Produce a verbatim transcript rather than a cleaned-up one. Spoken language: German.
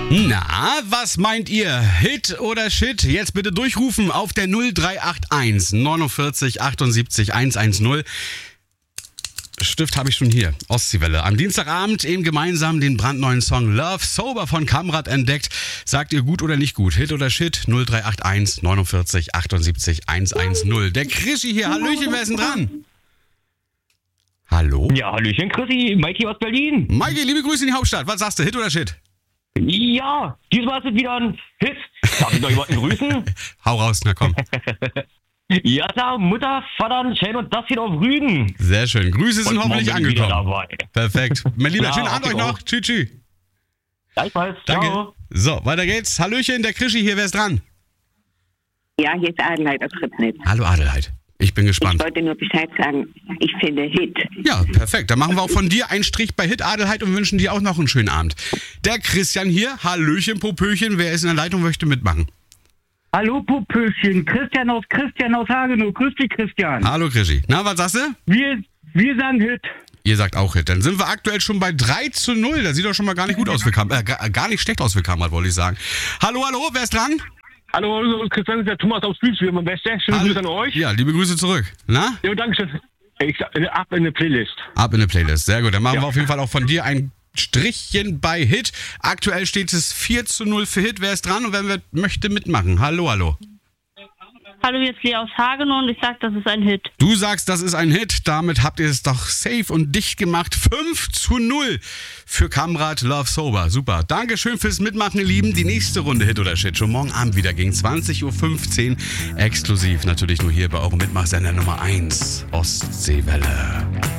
Na, was meint ihr? Hit oder Shit? Jetzt bitte durchrufen auf der null drei acht eins neunundvierzig achtundsiebzig hundertzehn. Stift habe ich schon hier, Ostseewelle. Am Dienstagabend eben gemeinsam den brandneuen Song Love Sober von Kamrat entdeckt. Sagt ihr gut oder nicht gut? Hit oder Shit? null drei acht eins neunundvierzig achtundsiebzig hundertzehn. Der Krischi hier, Hallöchen, wer ist denn dran? Hallo? Ja, Hallöchen, Chrissy, Mikey aus Berlin. Mikey, liebe Grüße in die Hauptstadt. Was sagst du, Hit oder Shit? Ja, diesmal ist es wieder ein Hit. Darf ich noch jemanden grüßen? Hau raus, na komm. Ja, da, Mutter, Vater, Shane und das hier auf Rügen. Sehr schön. Grüße sind Und hoffentlich morgen bin ich wieder angekommen. dabei. Perfekt. Mein Lieber, Ja, schönen Abend euch auch. noch. Tschüss, tschüss. Gleichfalls, Danke. ciao. So, weiter geht's. Hallöchen, der Krischi hier, wer ist dran? Ja, hier ist Adelheid aus Rittnitz. Hallo Adelheid. Ich bin Ich gespannt. wollte nur Bescheid sagen, ich finde Hit. Ja, perfekt. Dann machen wir auch von dir einen Strich bei Hit Adelheid und wünschen dir auch noch einen schönen Abend. Der Christian hier. Hallöchen, Popöchen. Wer ist in der Leitung, möchte mitmachen? Hallo Popöchen, Christian aus Christian aus Hagenow. Grüß dich, Christian. Hallo Krischi. Na, was sagst du? Wir, wir sagen Hit. Ihr sagt auch Hit. Dann sind wir aktuell schon bei drei zu null. Das sieht doch schon mal gar nicht gut aus für Kamrat. Äh, gar, gar nicht schlecht aus für Kamrat, wollte ich sagen. Hallo, hallo, wer ist dran? Hallo, hallo, Christian, das ist der Thomas aus Bühlswil, mein Bester. Schöne Hallo. Grüße an euch. Ja, liebe Grüße zurück. Na? Jo, danke schön. Ich sag, ab in eine Playlist. Ab in eine Playlist. Sehr gut. Dann machen Ja. wir auf jeden Fall auch von dir ein Strichchen bei Hit. Aktuell steht es vier zu null für Hit. Wer ist dran und wer möchte mitmachen? Hallo, hallo. Hallo, jetzt Lea aus Hagenow und ich sag, das ist ein Hit. Du sagst, das ist ein Hit. Damit habt ihr es doch safe und dicht gemacht. fünf zu null für Kamrat Love Sober. Super. Dankeschön fürs Mitmachen, ihr Lieben. Die nächste Runde Hit oder Shit schon morgen Abend wieder gegen zwanzig Uhr fünfzehn. Exklusiv natürlich nur hier bei eurem Mitmachsender Nummer eins, Ostseewelle.